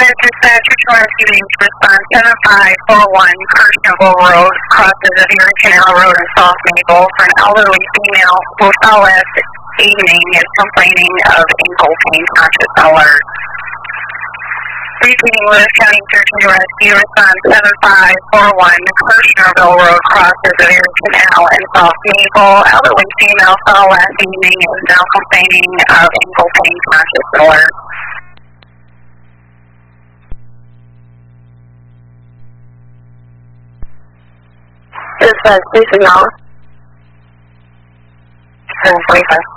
Dispatch, you're receiving response 7541 Kirschnerville Road, crosses of Erie Canal Road in South Maple for an elderly female who fell last evening is complaining of ankle pain, conscious alert. Repeating Lewis County Search and Rescue, response 7541 Kirschnerville Road, crosses of Erie Canal in South Maple. Elderly female fell last evening and is now complaining of ankle pain, conscious alert. Dispatch, please acknowledge. 745.